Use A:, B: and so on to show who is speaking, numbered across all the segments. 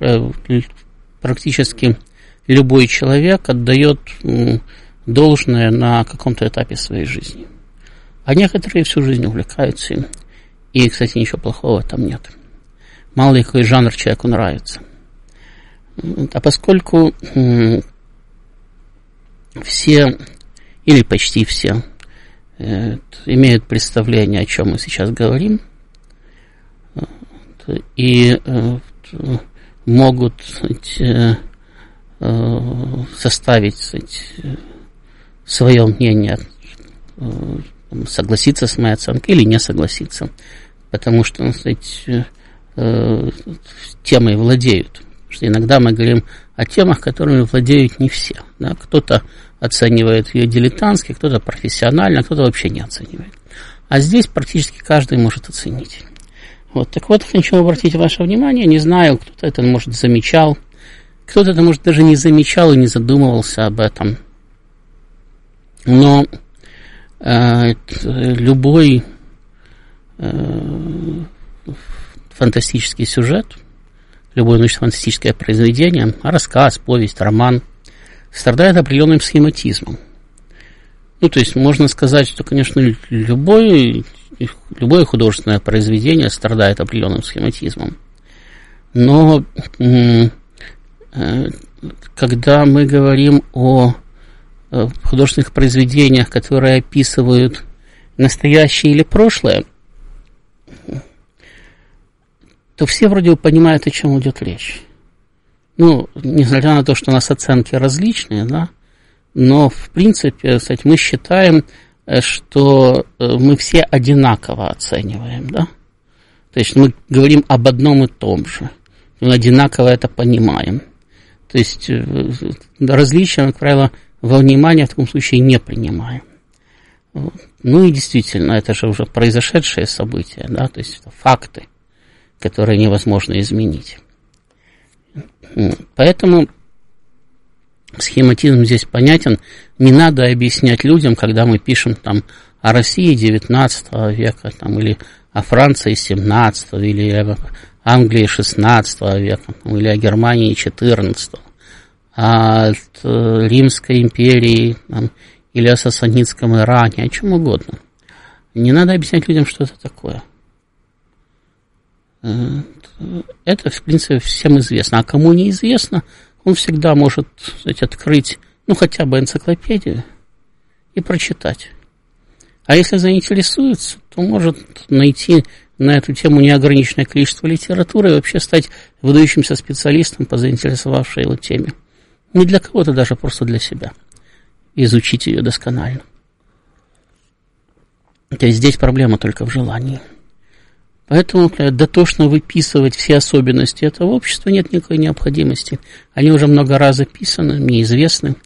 A: практически любой человек отдает должное на каком-то этапе своей жизни. А некоторые всю жизнь увлекаются им. И, кстати, ничего плохого там нет. Мало ли какой жанр человеку нравится. А поскольку все, или почти все, имеют представление, о чем мы сейчас говорим, и могут составить свое мнение, согласиться с моей оценкой или не согласиться, потому что темой владеют. Потому что иногда мы говорим о темах, которыми владеют не все. Да? Кто-то оценивает ее дилетантски, кто-то профессионально, кто-то вообще не оценивает. А здесь практически каждый может оценить. Вот. Так вот, хочу обратить ваше внимание, не знаю, кто-то это, может, замечал, кто-то это, может, даже не замечал и не задумывался об этом. Но любой фантастический сюжет, любое научно-фантастическое произведение, рассказ, повесть, роман, страдает определенным схематизмом. Ну, то есть, можно сказать, что, конечно, любое художественное произведение страдает определенным схематизмом. Но когда мы говорим о художественных произведениях, которые описывают настоящее или прошлое, то все вроде бы понимают, о чем идет речь. Ну, несмотря на то, что у нас оценки различные, да, но, в принципе, кстати, мы считаем, что мы все одинаково оцениваем, да. То есть мы говорим об одном и том же. Мы одинаково это понимаем. То есть различия, как правило, во внимание в таком случае не принимаем. Ну и действительно, это же уже произошедшие события, да, то есть это факты, которые невозможно изменить. Поэтому схематизм здесь понятен. Не надо объяснять людям, когда мы пишем там о России XIX века, там, или о Франции XVII, или о Англии XVI века, там, или о Германии XIV, о Римской империи, там, или о Сасанидском Иране, о чем угодно. Не надо объяснять людям, что это такое. Это, в принципе, всем известно. А кому неизвестно, он всегда может, кстати, открыть, ну, хотя бы энциклопедию и прочитать. А если заинтересуется, то может найти на эту тему неограниченное количество литературы и вообще стать выдающимся специалистом по заинтересовавшей его теме. Не для кого-то, даже просто для себя. Изучить ее досконально. То есть здесь проблема только в желании. Поэтому дотошно выписывать все особенности этого общества нет никакой необходимости. Они уже много раз описаны, мне известны.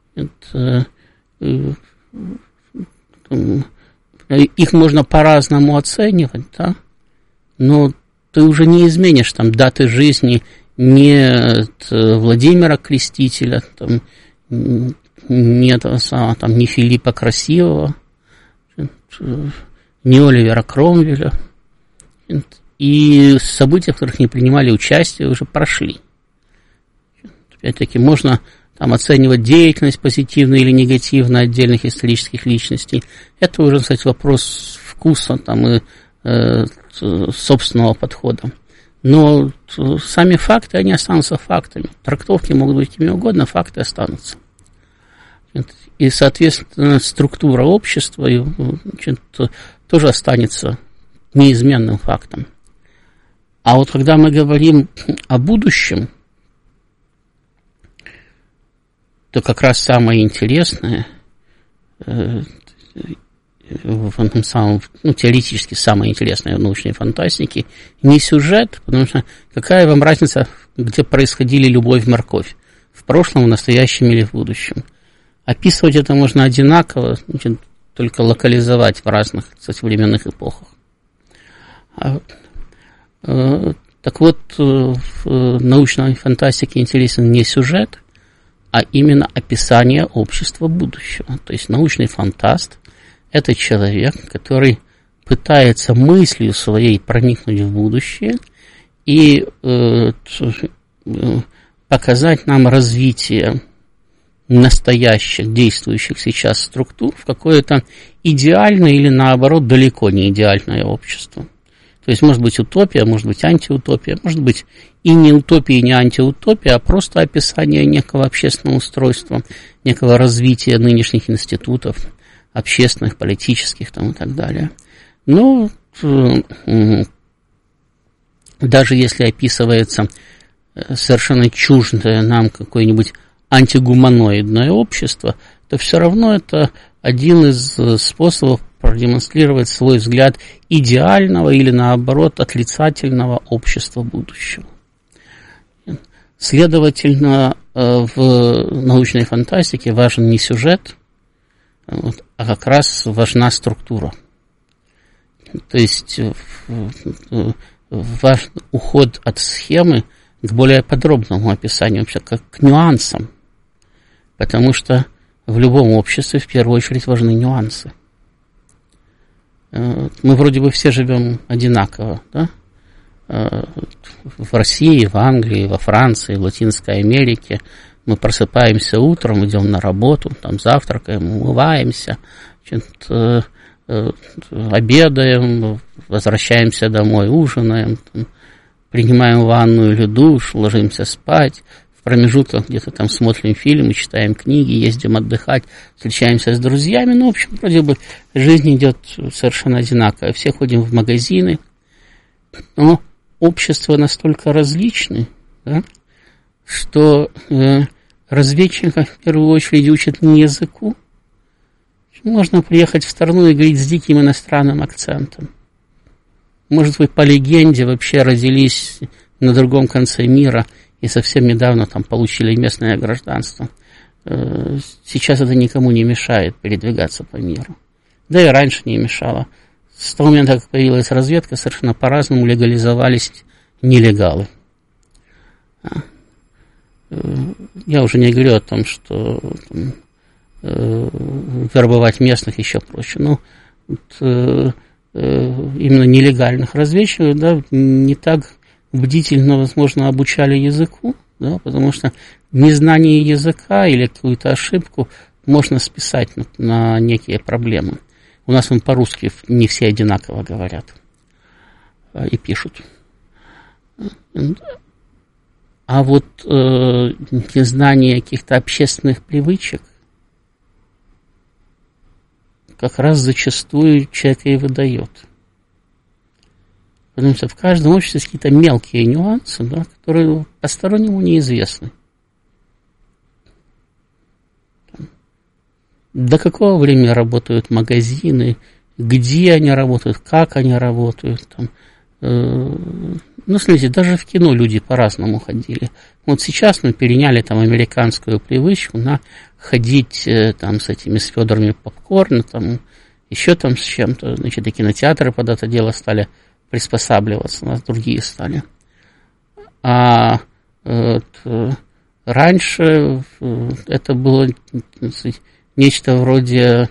A: Их можно по-разному оценивать, да? Но ты уже не изменишь там даты жизни ни Владимира Крестителя, там, ни Филиппа Красивого, ни Оливера Кромвеля. И события, в которых не принимали участие, уже прошли. Опять-таки, можно там оценивать деятельность позитивную или негативную отдельных исторических личностей. Это уже, кстати, вопрос вкуса там, и собственного подхода. Но сами факты, они останутся фактами. Трактовки могут быть какими угодно, факты останутся. И, соответственно, структура общества тоже останется неизменным фактом. А вот когда мы говорим о будущем, то как раз самое интересное в этом самом, теоретически самое интересное в научной фантастике не сюжет, потому что какая вам разница, где происходили любовь и морковь, в прошлом, в настоящем или в будущем. Описывать это можно одинаково, только локализовать в разных, кстати, временных эпохах. Так вот, в научной фантастике интересен не сюжет, а именно описание общества будущего. То есть научный фантаст – это человек, который пытается мыслью своей проникнуть в будущее и показать нам развитие настоящих, действующих сейчас структур в какое-то идеальное или, наоборот, далеко не идеальное общество. То есть, может быть, утопия, может быть, антиутопия, может быть, и не утопия, и не антиутопия, а просто описание некого общественного устройства, некого развития нынешних институтов, общественных, политических там, и так далее. Но даже если описывается совершенно чуждое нам какое-нибудь антигуманоидное общество, то все равно это один из способов продемонстрировать свой взгляд идеального или, наоборот, отрицательного общества будущего. Следовательно, в научной фантастике важен не сюжет, а как раз важна структура. То есть важен уход от схемы к более подробному описанию, вообще как к нюансам, потому что в любом обществе в первую очередь важны нюансы. Мы вроде бы все живем одинаково, да? В России, в Англии, во Франции, в Латинской Америке. Мы просыпаемся утром, идем на работу, там завтракаем, умываемся, обедаем, возвращаемся домой, ужинаем, там, принимаем ванну или душ, ложимся спать. В промежутках где-то там смотрим фильмы, читаем книги, ездим отдыхать, встречаемся с друзьями. Ну, в общем, вроде бы жизнь идет совершенно одинаково. Все ходим в магазины, но общества настолько различны, да, что разведчиков в первую очередь учат не языку. Можно приехать в страну и говорить с диким иностранным акцентом. Может, вы по легенде вообще родились на другом конце мира и совсем недавно там получили местное гражданство. Сейчас это никому не мешает передвигаться по миру. Да и раньше не мешало. С того момента, как появилась разведка, совершенно по-разному легализовались нелегалы. Я уже не говорю о том, что вербовать местных еще проще. Но именно нелегальных разведчиков, да, не так бдительно, возможно, обучали языку, да, потому что незнание языка или какую-то ошибку можно списать на некие проблемы. У нас по-русски не все одинаково говорят и пишут. А вот незнание каких-то общественных привычек как раз зачастую человека и выдает. Потому что в каждом обществе есть какие-то мелкие нюансы, да, которые постороннему неизвестны. До какого времени работают магазины, где они работают, как они работают. Там. Ну, смотрите, даже в кино люди по-разному ходили. Вот сейчас мы переняли там американскую привычку на ходить там с этими с ведрами попкорна, там еще там с чем-то. Значит, и кинотеатры под это дело стали приспосабливаться, у нас другие стали. А раньше это было, сказать, нечто вроде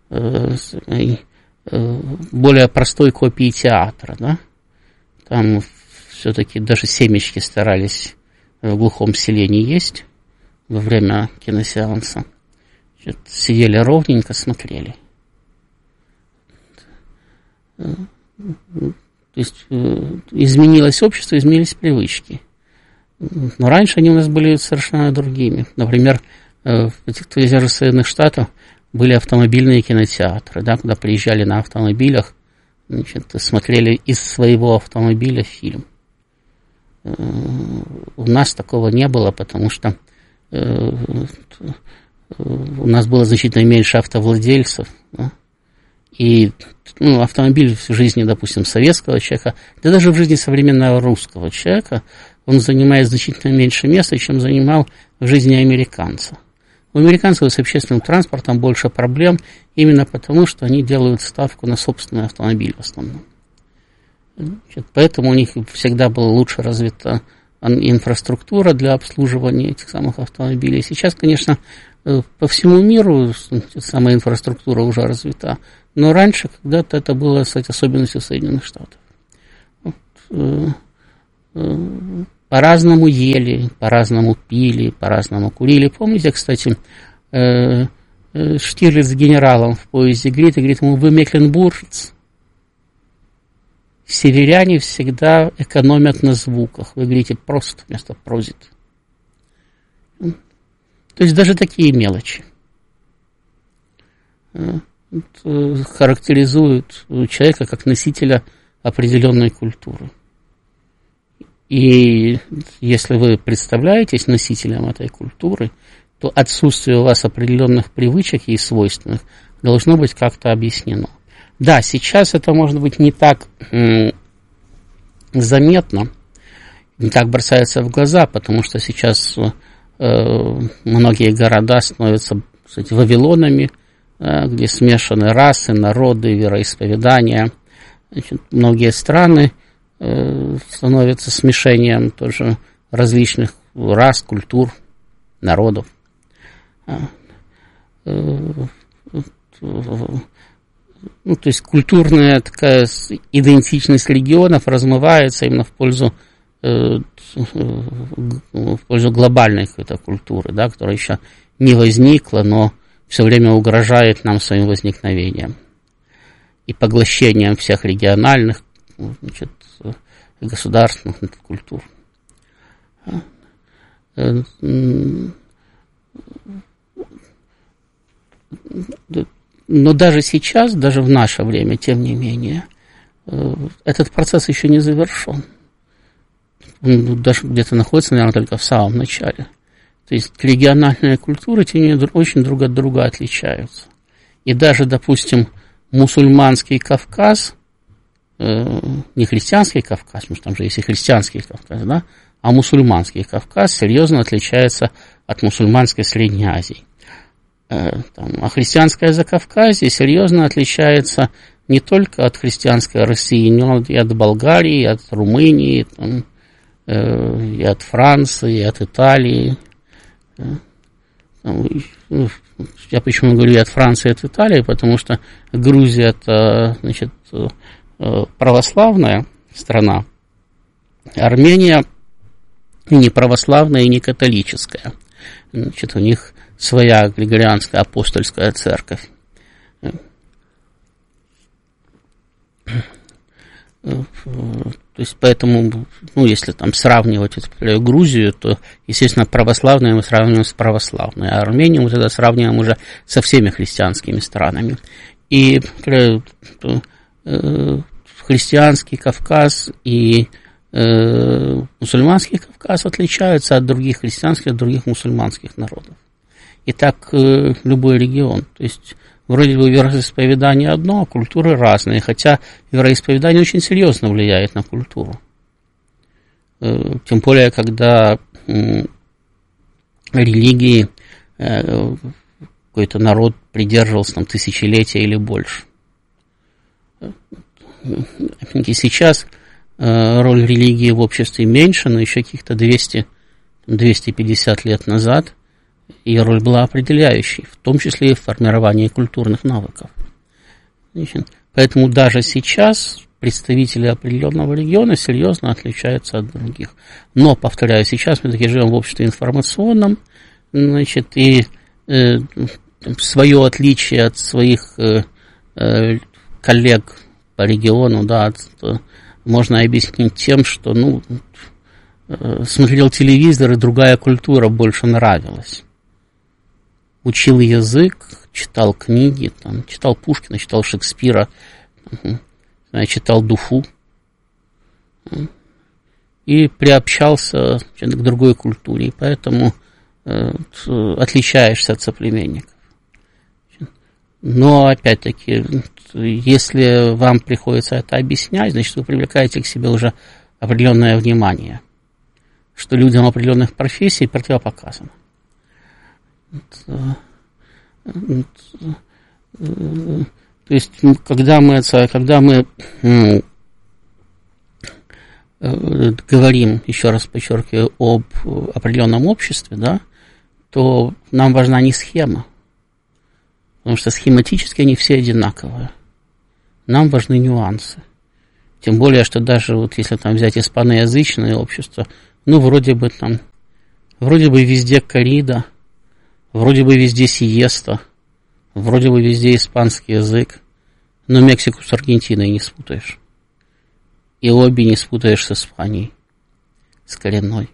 A: более простой копии театра, да? Там все-таки даже семечки старались в глухом селе не есть во время киносеанса. Значит, сидели ровненько, смотрели. То есть изменилось общество, изменились привычки. Но раньше они у нас были совершенно другими. Например, в тех же Соединенных Штатах были автомобильные кинотеатры, да, куда приезжали на автомобилях, значит, смотрели из своего автомобиля фильм. У нас такого не было, потому что у нас было значительно меньше автовладельцев, да? И автомобиль в жизни, допустим, советского человека, да даже в жизни современного русского человека, он занимает значительно меньше места, чем занимал в жизни американца. У американцев с общественным транспортом больше проблем, именно потому, что они делают ставку на собственный автомобиль в основном. Поэтому у них всегда была лучше развита инфраструктура для обслуживания этих самых автомобилей. Сейчас, конечно, по всему миру самая инфраструктура уже развита, но раньше когда-то это было, кстати, особенностью Соединенных Штатов. по-разному ели, по-разному пили, по-разному курили. Помните, кстати, Штирлиц с генералом в поезде говорит ему: вы мекленбуржец. Северяне всегда экономят на звуках. Вы говорите просто вместо прозит. То есть даже такие мелочи характеризуют человека как носителя определенной культуры. И если вы представляетесь носителем этой культуры, то отсутствие у вас определенных привычек ей свойственных должно быть как-то объяснено. Да, сейчас это может быть не так заметно, не так бросается в глаза, потому что сейчас многие города становятся, кстати, Вавилонами, где смешаны расы, народы, вероисповедания. Значит, многие страны становятся смешением тоже различных рас, культур, народов. Ну, то есть культурная такая идентичность регионов размывается именно в пользу глобальной какой-то культуры, да, которая еще не возникла, но все время угрожает нам своим возникновением и поглощением всех региональных, значит, государственных культур. Но даже сейчас, даже в наше время, тем не менее, этот процесс еще не завершен. Он даже где-то находится, наверное, только в самом начале. То есть региональные культуры, тем не менее, очень друг от друга отличаются. И даже, допустим, мусульманский Кавказ, не христианский Кавказ, потому что там же есть и христианский Кавказ, да, а мусульманский Кавказ серьезно отличается от мусульманской Средней Азии. А христианское Закавказье серьезно отличается не только от христианской России, но и от Болгарии, и от Румынии, там, и от Франции, и от Италии. Я почему говорю и от Франции, и от Италии, потому что Грузия – это, значит, православная страна, Армения не православная и не католическая. Значит, у них своя Григорианская апостольская церковь. То есть, поэтому, ну, если там сравнивать Грузию, то, естественно, православные мы сравниваем с православной, а Армению мы тогда сравниваем уже со всеми христианскими странами. И христианский Кавказ и мусульманский Кавказ отличаются от других христианских, от других мусульманских народов. И так любой регион. То есть вроде бы вероисповедание одно, а культуры разные, хотя вероисповедание очень серьезно влияет на культуру. Тем более, когда религии какой-то народ придерживался там тысячелетия или больше. И сейчас роль религии в обществе меньше, но еще каких-то 200-250 лет назад ее роль была определяющей, в том числе и в формировании культурных навыков. Поэтому даже сейчас представители определенного региона серьезно отличаются от других. Но, повторяю, сейчас мы таки живем в обществе информационном, значит, и свое отличие от своих коллег по региону, да, можно объяснить тем, что, ну, смотрел телевизор, и другая культура больше нравилась. Учил язык, читал книги, там, читал Пушкина, читал Шекспира, читал Дуфу и приобщался к другой культуре, и поэтому отличаешься от соплеменников. Но, опять-таки, если вам приходится это объяснять, значит, вы привлекаете к себе уже определенное внимание, что людям определенных профессий противопоказано. То есть, когда мы говорим, еще раз подчеркиваю, об определенном обществе, да, то нам важна не схема, потому что схематически они все одинаковые. Нам важны нюансы. Тем более, что даже вот если там взять испаноязычное общество, ну, вроде бы везде коррида, вроде бы везде сиеста, вроде бы везде испанский язык, но Мексику с Аргентиной не спутаешь. И обе не спутаешь с Испанией, с коренной.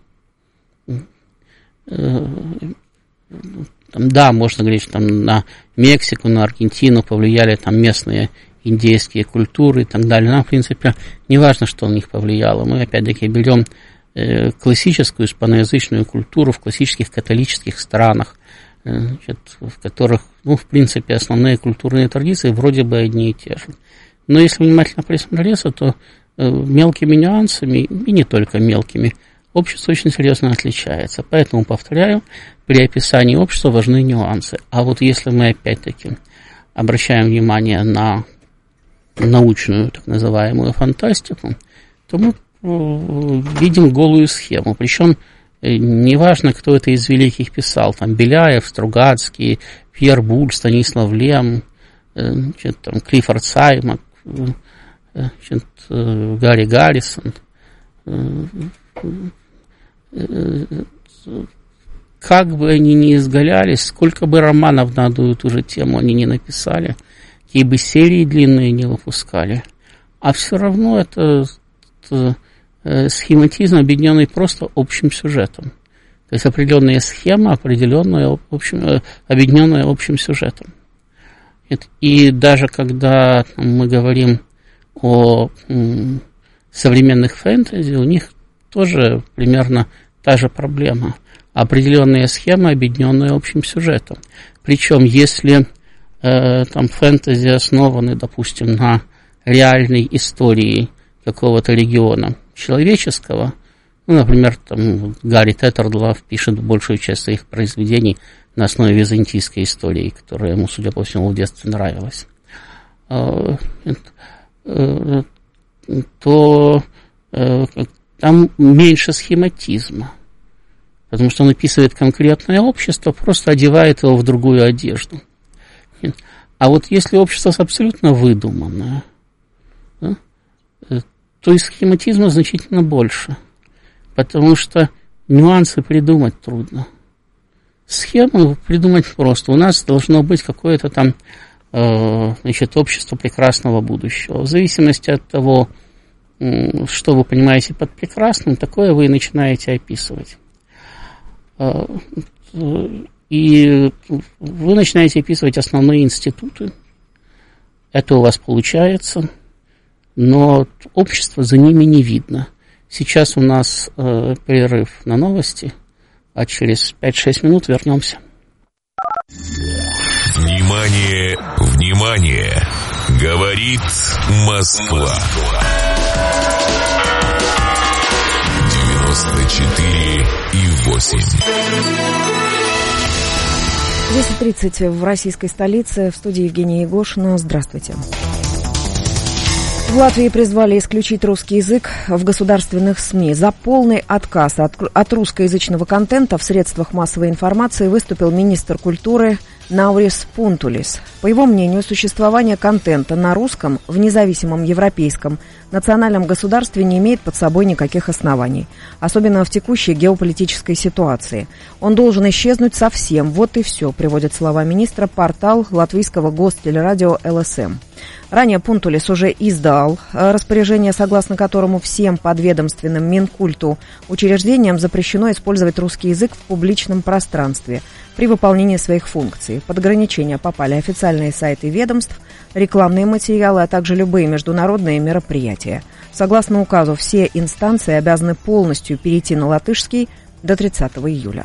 A: Да, можно говорить, что там на Мексику, на Аргентину повлияли там местные индейские культуры и так далее. Нам, в принципе, не важно, что на них повлияло. Мы, опять-таки, берем классическую испаноязычную культуру в классических католических странах, значит, в которых, ну, в принципе, основные культурные традиции вроде бы одни и те же. Но если внимательно присмотреться, то мелкими нюансами, и не только мелкими, общество очень серьезно отличается. Поэтому, повторяю, при описании общества важны нюансы. А вот если мы, опять-таки, обращаем внимание на научную, так называемую, фантастику, то мы видим голую схему. Причем неважно, кто это из великих писал, там Беляев, Стругацкий, Пьер Буль, Станислав Лем, там, Клиффорд Саймак, Гарри Гаррисон. Как бы они ни изгалялись, сколько бы романов на одну и ту же тему они не написали, какие бы серии длинные не выпускали, а все равно это схематизм, объединенный просто общим сюжетом. То есть определенная схема, объединенная общим сюжетом. И даже когда мы говорим о современных фэнтези, у них тоже примерно та же проблема. Определенная схема, объединенная общим сюжетом. Причем, если там фэнтези основаны, допустим, на реальной истории какого-то региона человеческого, ну, например, там Гарри Теттердлав пишет большую часть своих произведений на основе византийской истории, которая ему, судя по всему, в детстве нравилась, то там меньше схематизма, потому что он описывает конкретное общество, просто одевает его в другую одежду. А вот если общество абсолютно выдуманное, да, то и схематизма значительно больше, потому что нюансы придумать трудно. Схему придумать просто. У нас должно быть какое-то там общество прекрасного будущего. В зависимости от того, что вы понимаете под прекрасным, такое вы и начинаете описывать. И вы начинаете описывать основные институты. Это у вас получается, но общество за ними не видно. Сейчас у нас перерыв на новости, а через 5-6 минут вернемся.
B: Внимание, внимание! Говорит Москва. 94,8.
C: 10:30 в российской столице. В студии Евгения Егошина. Здравствуйте. В Латвии призвали исключить русский язык в государственных СМИ. За полный отказ от русскоязычного контента в средствах массовой информации выступил министр культуры Наурис Пунтулис. По его мнению, существование контента на русском в независимом европейском национальном государстве не имеет под собой никаких оснований, особенно в текущей геополитической ситуации. Он должен исчезнуть совсем, вот и все, приводит слова министра портал латвийского гостелерадио ЛСМ. Ранее Пунтулис уже издал распоряжение, согласно которому всем подведомственным Минкульту учреждениям запрещено использовать русский язык в публичном пространстве при выполнении своих функций. Под ограничения попали официальные сайты ведомств, рекламные материалы, а также любые международные мероприятия. Согласно указу, все инстанции обязаны полностью перейти на латышский до 30 июля.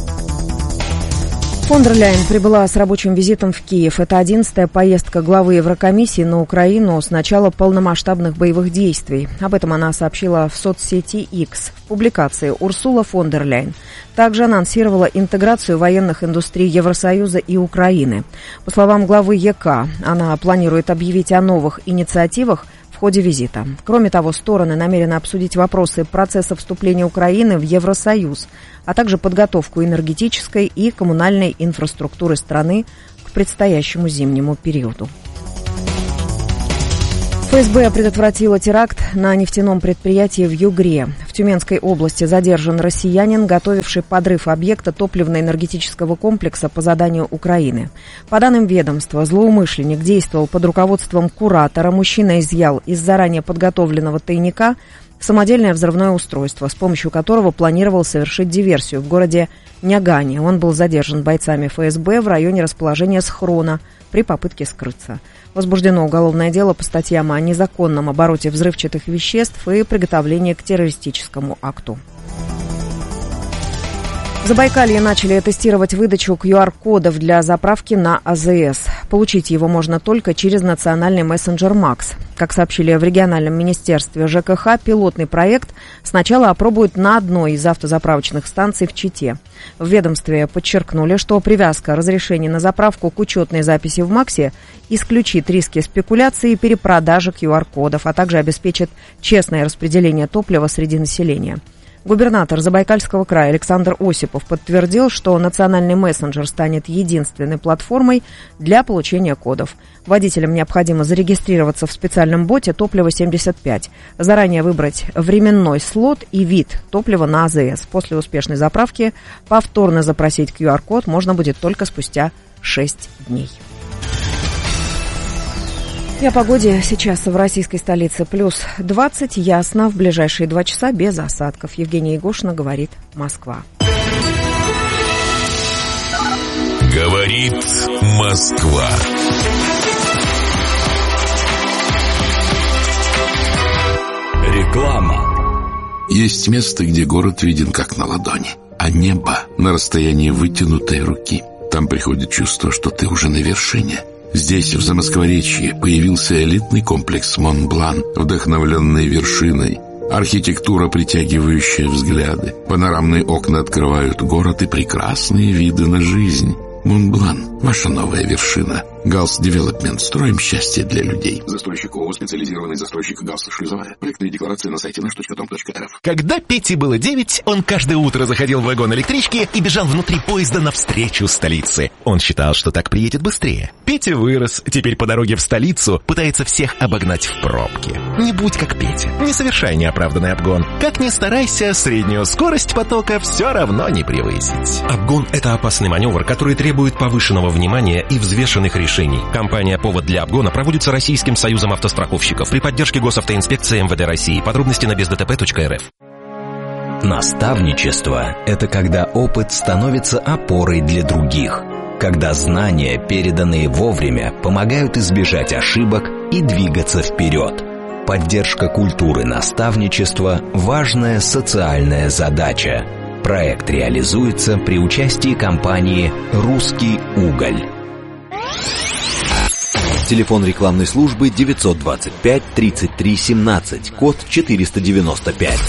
C: Фон дер Ляйен прибыла с рабочим визитом в Киев. Это 11-я поездка главы Еврокомиссии на Украину с начала полномасштабных боевых действий. Об этом она сообщила в соцсети X. В публикации Урсула фон дер Ляйен также анонсировала интеграцию военных индустрий Евросоюза и Украины. По словам главы ЕК, она планирует объявить о новых инициативах в ходе визита. Кроме того, стороны намерены обсудить вопросы процесса вступления Украины в Евросоюз, а также подготовку энергетической и коммунальной инфраструктуры страны к предстоящему зимнему периоду. ФСБ предотвратила теракт на нефтяном предприятии в Югре. В Тюменской области задержан россиянин, готовивший подрыв объекта топливно-энергетического комплекса по заданию Украины. По данным ведомства, злоумышленник действовал под руководством куратора. Мужчина изъял из заранее подготовленного тайника самодельное взрывное устройство, с помощью которого планировал совершить диверсию в городе Нягане. Он был задержан бойцами ФСБ в районе расположения схрона при попытке скрыться. Возбуждено уголовное дело по статьям о незаконном обороте взрывчатых веществ и приготовлении к террористическому акту. В Забайкалье начали тестировать выдачу QR-кодов для заправки на АЗС. Получить его можно только через национальный мессенджер МАКС. Как сообщили в региональном министерстве ЖКХ, пилотный проект сначала опробуют на одной из автозаправочных станций в Чите. В ведомстве подчеркнули, что привязка разрешения на заправку к учетной записи в МАКСе исключит риски спекуляции и перепродажи QR-кодов, а также обеспечит честное распределение топлива среди населения. Губернатор Забайкальского края Александр Осипов подтвердил, что национальный мессенджер станет единственной платформой для получения кодов. Водителям необходимо зарегистрироваться в специальном боте «Топливо-75», заранее выбрать временной слот и вид топлива на АЗС. После успешной заправки повторно запросить QR-код можно будет только спустя 6 дней. И о погоде. Сейчас в российской столице плюс 20, ясно, в ближайшие 2 часа без осадков. Евгения Егошина, говорит Москва.
B: Говорит Москва.
D: Реклама. Есть место, где город виден как на ладони, а небо на расстоянии вытянутой руки. Там приходит чувство, что ты уже на вершине. Здесь, в Замоскворечье, появился элитный комплекс «Монблан», вдохновленный вершиной. Архитектура, притягивающая взгляды. Панорамные окна открывают город и прекрасные виды на жизнь. «Монблан» — ваша новая вершина. «Галс Девелопмент». Строим счастье для людей. Застройщик ООО «Специализированный застройщик Галс Шлюзовая». Проектные декларации на сайте наш.com.рф.
E: Когда Пете было 9, он каждое утро заходил в вагон электрички и бежал внутри поезда навстречу столице. Он считал, что так приедет быстрее. Петя вырос, теперь по дороге в столицу пытается всех обогнать в пробке. Не будь как Петя, не совершай неоправданный обгон. Как ни старайся, среднюю скорость потока все равно не превысить.
F: Обгон – это опасный маневр, который требует повышенного внимания и взвешенных решений. Компания «Повод для обгона» проводится Российским союзом автостраховщиков при поддержке Госавтоинспекции МВД России. Подробности на бездтп.рф.
G: Наставничество – это когда опыт становится опорой для других. Когда знания, переданные вовремя, помогают избежать ошибок и двигаться вперед. Поддержка культуры наставничества – важная социальная задача. Проект реализуется при участии компании «Русский уголь».
H: Телефон рекламной службы 925 33 17, код 495.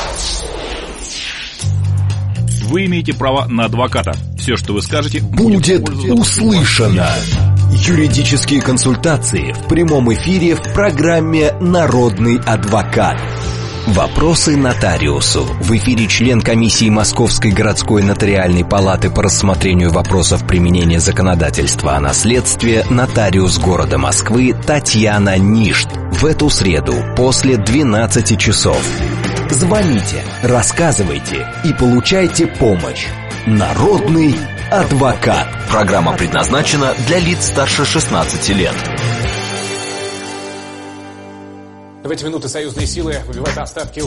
I: Вы имеете право на адвоката. Все, что вы скажете,
G: будет услышано. Юридические консультации в прямом эфире в программе «Народный адвокат». Вопросы нотариусу. В эфире член комиссии Московской городской нотариальной палаты по рассмотрению вопросов применения законодательства о наследстве, нотариус города Москвы Татьяна Ништ. В эту среду после 12 часов. Звоните, рассказывайте и получайте помощь. Народный адвокат.
H: Программа предназначена для лиц старше 16 лет.
J: В эти минуты союзные силы выбивают остатки